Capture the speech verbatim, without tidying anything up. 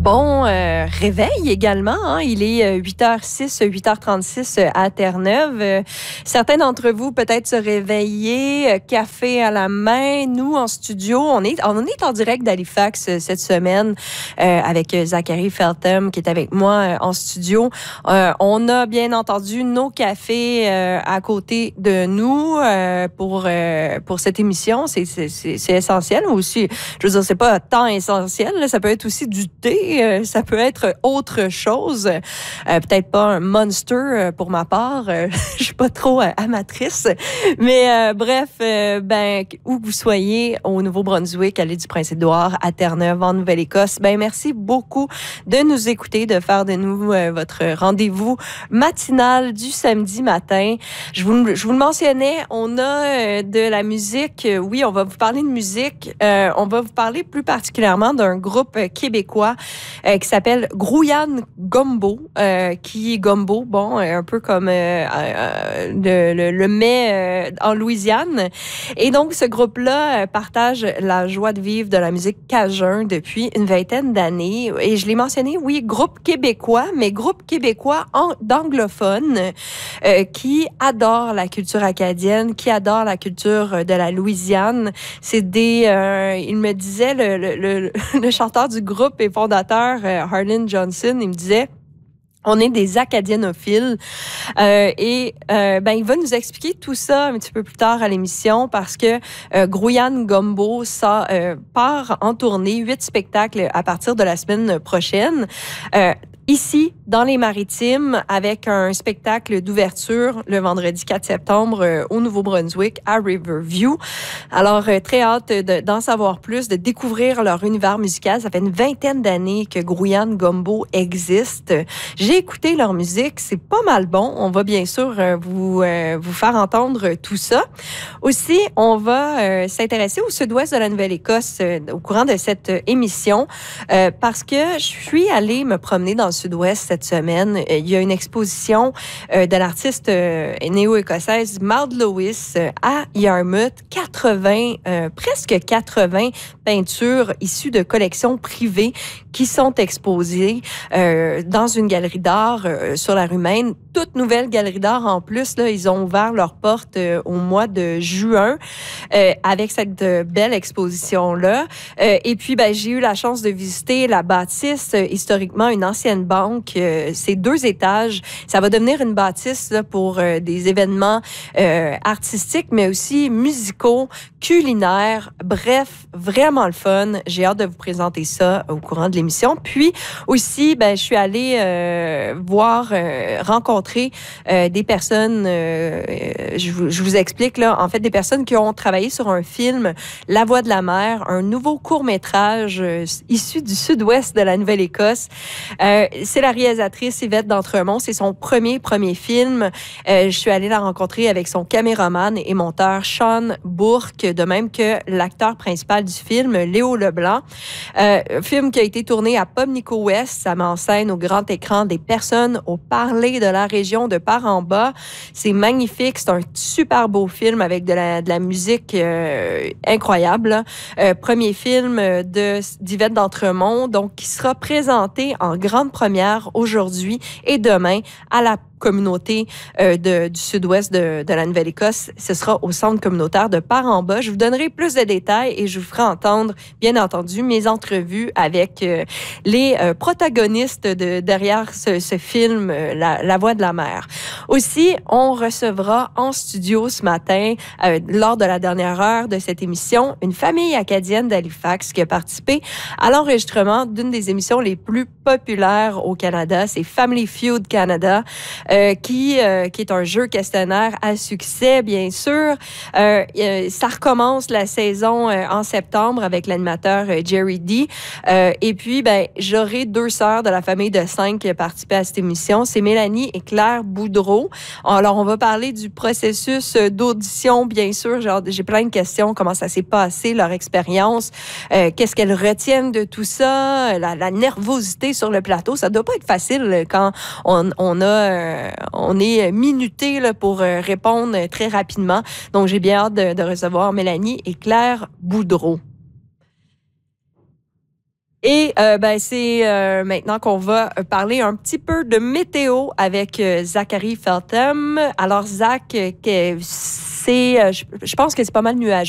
Bon euh, réveil également. Hein? Il est huit heures six, huit heures trente-six à Terre-Neuve. Euh, certains d'entre vous peut-être se réveiller, euh, café à la main. Nous, en studio, on est, on est en direct d'Halifax euh, cette semaine euh, avec Zachary Feltham qui est avec moi euh, en studio. Euh, on a bien entendu nos cafés euh, à côté de nous euh, pour, euh, pour cette émission. C'est, c'est, c'est, c'est essentiel aussi. Je veux dire, c'est pas tant essentiel. Là. Ça peut être aussi du thé. Euh, ça peut être autre chose. Euh, peut-être pas un Monster euh, pour ma part. Euh, je suis pas trop euh, amatrice. Mais euh, bref, euh, ben où que vous soyez, au Nouveau-Brunswick, à l'île du Prince-Édouard, à Terre-Neuve, en Nouvelle-Écosse, ben merci beaucoup de nous écouter, de faire de nous euh, votre rendez-vous matinal du samedi matin. Je vous, je vous le mentionnais, on a euh, de la musique. Oui, on va vous parler de musique. Euh, on va vous parler plus particulièrement d'un groupe québécois Euh, qui s'appelle Grouillane Gumbo, euh, qui gumbo, bon, un peu comme euh, euh, le, le, le mets euh, en Louisiane. Et donc, ce groupe-là euh, partage la joie de vivre de la musique cajun depuis une vingtaine d'années. Et je l'ai mentionné, oui, groupe québécois, mais groupe québécois en, d'anglophones euh, qui adore la culture acadienne, qui adore la culture de la Louisiane. C'est des... Euh, il me disait, le, le, le, le chanteur du groupe et fondateur, euh, Harlan Johnson, il me disait... On est des acadienophiles euh, et euh, ben il va nous expliquer tout ça un petit peu plus tard à l'émission parce que euh, Grouillane Gumbo ça euh, part en tournée, huit spectacles à partir de la semaine prochaine. Euh, Ici, dans les Maritimes, avec un spectacle d'ouverture le vendredi quatre septembre euh, au Nouveau-Brunswick, à Riverview. Alors, euh, très hâte de, d'en savoir plus, de découvrir leur univers musical. Ça fait une vingtaine d'années que Grouillane Gumbo existe. J'ai écouté leur musique, c'est pas mal bon. On va bien sûr euh, vous, euh, vous faire entendre tout ça. Aussi, on va euh, s'intéresser au sud-ouest de la Nouvelle-Écosse euh, au courant de cette émission euh, parce que je suis allée me promener dans le sud-ouest cette semaine. Il y a une exposition euh, de l'artiste euh, néo-écossaise Maud Lewis euh, à Yarmouth. quatre-vingts, euh, presque quatre-vingts peintures issues de collections privées qui sont exposées euh, dans une galerie d'art euh, sur la rue Maine. Toute nouvelle galerie d'art en plus. Là, ils ont ouvert leurs portes euh, au mois de juin euh, avec cette euh, belle exposition-là. Euh, et puis, ben, j'ai eu la chance de visiter la bâtisse, euh, historiquement une ancienne banque. Euh, c'est deux étages. Ça va devenir une bâtisse là, pour euh, des événements euh, artistiques, mais aussi musicaux, culinaires. Bref, vraiment le fun. J'ai hâte de vous présenter ça au courant de l'émission. Puis aussi, ben, je suis allée euh, voir, euh, rencontrer euh, des personnes, euh, je, vous, je vous explique, là, en fait, des personnes qui ont travaillé sur un film, La Voix de la mer, un nouveau court-métrage euh, issu du sud-ouest de la Nouvelle-Écosse. Euh, c'est la réalisatrice Yvette d'Entremont. C'est son premier, premier film. Euh, je suis allée la rencontrer avec son caméraman et monteur Sean Bourque, de même que l'acteur principal du film, Léo Leblanc. Euh, film qui a été tourné à Pubnico-Ouest. Ça met en scène au grand écran des personnes au parler de la région de part en bas. C'est magnifique. C'est un super beau film avec de la, de la musique euh, incroyable. Euh, premier film de d'Yvette d'Entremont, donc qui sera présenté en grande première aujourd'hui et demain à la communauté euh, de, du sud-ouest de, de la Nouvelle-Écosse. Ce sera au centre communautaire de Part-en-Bas. Je vous donnerai plus de détails et je vous ferai entendre, bien entendu, mes entrevues avec euh, les euh, protagonistes de, derrière ce, ce film, euh, la, la Voix de la mer. Aussi, on recevra en studio ce matin, euh, lors de la dernière heure de cette émission, une famille acadienne d'Halifax qui a participé à l'enregistrement d'une des émissions les plus populaires au Canada. C'est Family Feud Canada. Euh, qui, euh, qui est un jeu questionnaire à succès, bien sûr. Euh, euh, ça recommence la saison euh, en septembre avec l'animateur euh, Jerry D. Euh, et puis, ben, j'aurai deux sœurs de la famille de cinq qui ont participé à cette émission. C'est Mélanie et Claire Boudreau. Alors, on va parler du processus d'audition, bien sûr. Genre, j'ai plein de questions. Comment ça s'est passé, leur expérience? Euh, qu'est-ce qu'elles retiennent de tout ça? La, la nervosité sur le plateau. Ça doit pas être facile quand on, on a... Euh, on est minuté là, pour euh, répondre très rapidement. Donc, j'ai bien hâte de, de recevoir Mélanie et Claire Boudreau. Et euh, ben, c'est euh, maintenant qu'on va parler un petit peu de météo avec euh, Zachary Feltham. Alors, Zach, euh, que- c'est, euh, je, je pense que c'est pas mal nuageux.